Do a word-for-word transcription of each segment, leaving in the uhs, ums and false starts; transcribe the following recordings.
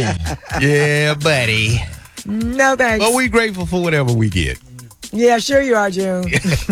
Yeah, buddy. No thanks. Well, we grateful for whatever we get. Yeah, sure you are, June.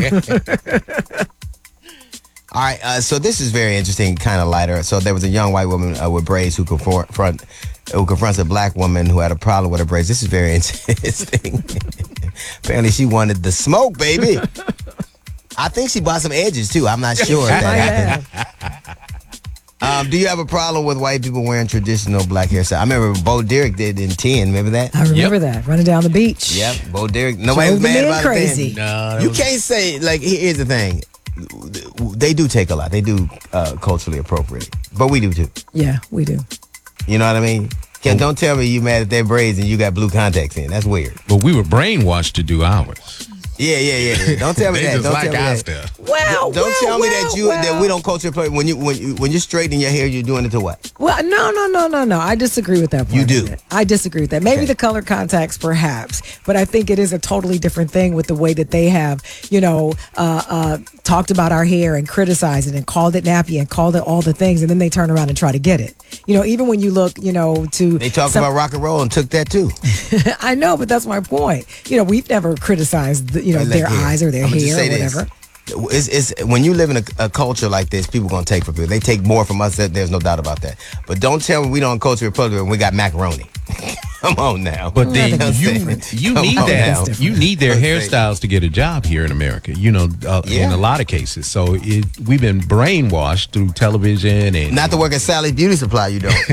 All right, uh, so this is very interesting, kind of lighter. So there was a young white woman uh, with braids who confront, who confronts a black woman who had a problem with her braids. This is very interesting. Apparently, she wanted the smoke, baby. I think she bought some edges too. I'm not sure if that happened. Um, do you have a problem with white people wearing traditional black hairstyle? I remember Bo Derek did in ten. Remember that? I remember Yep. that. Running down the beach. Yep, Bo Derek. Nobody Drove was the mad men about crazy. it then. No, You was- can't say, like, here's the thing. They do take a lot. They do uh, culturally appropriate. But we do too. Yeah, we do. You know what I mean? Ken, don't tell me you mad at their braids and you got blue contacts in. That's weird. But we were brainwashed to do ours. Yeah, yeah, yeah. yeah. Don't tell me They that. just Don't like tell me our that. stuff. Well, Don't well, tell me well, that you well. that we don't culture appropriate. When you when you when you're straightening your hair, you're doing it to what? Well, no, no, no, no, no. I disagree with that part. You do? of it. I disagree with that. Maybe Okay. the color contacts, perhaps, but I think it is a totally different thing with the way that they have, you know, uh, uh, talked about our hair and criticized it and called it nappy and called it all the things, and then they turn around and try to get it. You know, even when you look, you know, to They talked some- about rock and roll and took that too. I know, but that's my point. You know, we've never criticized, the, you know, Like their here, eyes or their I'ma just hair say or this. whatever. It's, it's when you live in a, a culture like this, people gonna take from people. They take more from us. There's no doubt about that. But don't tell me we don't culture appropriate when we got macaroni. Come on now. But I then think you it's you Come need on that. now. You need their Let's say- hairstyles to get a job here in America. You know, uh, in Yeah. a lot of cases. So it, we've been brainwashed through television and. Not to work at Sally's Beauty Supply, you don't.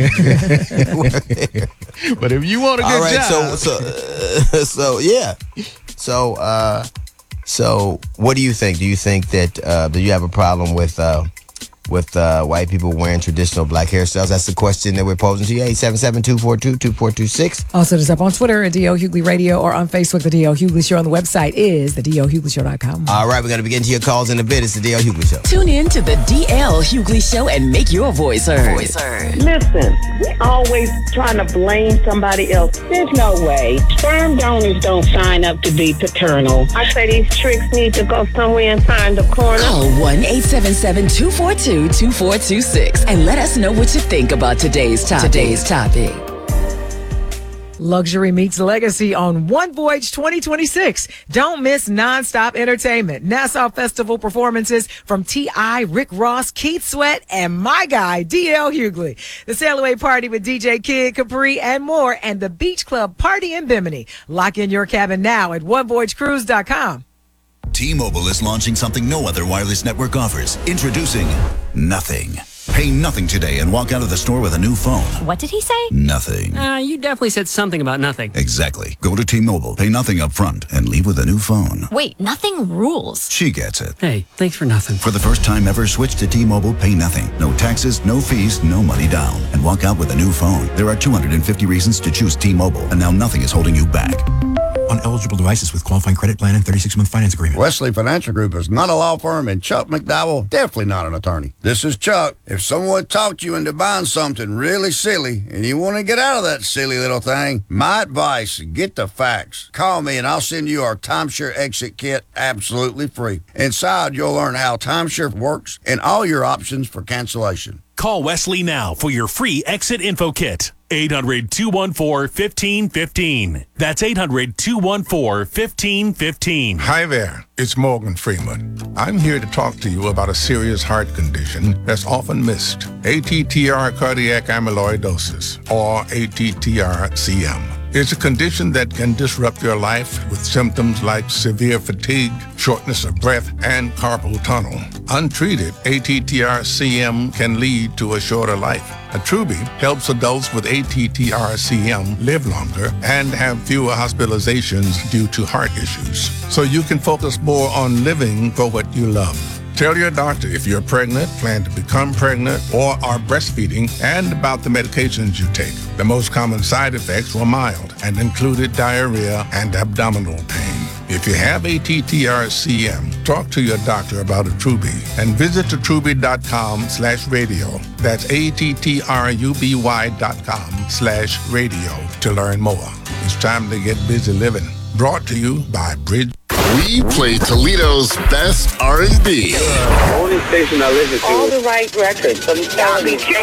But if you want a good All right, job, so so uh, so yeah, so uh, so what do you think? Do you think that uh, do you have a problem with uh, with uh, white people wearing traditional black hairstyles? That's the question that we're posing to you. eight seven seven, two four two, two four two six. Also, just up on Twitter at D L Hughley Radio or on Facebook, The D L Hughley Show. On the website is the D L Hughley Show dot com. All right, we're gonna be getting to your calls in a bit. It's the D L Hughley Show. Tune in to the D L Hughley Show and make your voice heard. Voice heard. Listen, we always trying to blame somebody else. There's no way. Sperm donors don't sign up to be paternal. I say these tricks need to go somewhere and find the corner. Call one eight seven seven, two four two, two four two six and let us know what you think about today's topic. Today's topic. Luxury meets legacy on One Voyage twenty twenty-six. Don't miss nonstop entertainment. Nassau Festival performances from T I, Rick Ross, Keith Sweat, and my guy, D L Hughley. The Sail Away Party with D J Kid, Capri, and more, and the Beach Club Party in Bimini. Lock in your cabin now at one voyage cruise dot com. T-Mobile is launching something no other wireless network offers. Introducing Nothing. Pay nothing today and walk out of the store with a new phone. What did he say? Nothing. Uh, you definitely said something about nothing. Exactly. Go to T-Mobile, pay nothing up front, and leave with a new phone. Wait, nothing rules. She gets it. Hey, thanks for nothing. For the first time ever, switch to T-Mobile, pay nothing. No taxes, no fees, no money down. And walk out with a new phone. There are two hundred fifty reasons to choose T-Mobile, and now nothing is holding you back. On eligible devices with qualifying credit plan and thirty-six month finance agreement. Wesley Financial Group is not a law firm, and Chuck McDowell definitely not an attorney. This is Chuck. If someone talked you into buying something really silly and you want to get out of that silly little thing, my advice, get the facts. Call me and I'll send you our timeshare exit kit absolutely free. Inside, you'll learn how timeshare works and all your options for cancellation. Call Wesley now for your free exit info kit. eight hundred, two one four, one five one five. That's eight hundred, two one four, one five one five. Hi there, it's Morgan Freeman. I'm here to talk to you about a serious heart condition that's often missed. A T T R cardiac amyloidosis, or A T T R C M. It's a condition that can disrupt your life with symptoms like severe fatigue, shortness of breath, and carpal tunnel. Untreated, A T T R C M can lead to a shorter life. Attruby helps adults with A T T R C M live longer and have fewer hospitalizations due to heart issues, so you can focus more on living for what you love. Tell your doctor if you're pregnant, plan to become pregnant, or are breastfeeding, and about the medications you take. The most common side effects were mild and included diarrhea and abdominal pain. If you have A T T R C M, talk to your doctor about Attruby and visit attruby.com slash radio. That's A-T-T-R-U-B-Y dot com slash radio to learn more. It's time to get busy living. Brought to you by Bridge. We play Toledo's best R and B. Only station I listen to. All the right records. I'm telling you.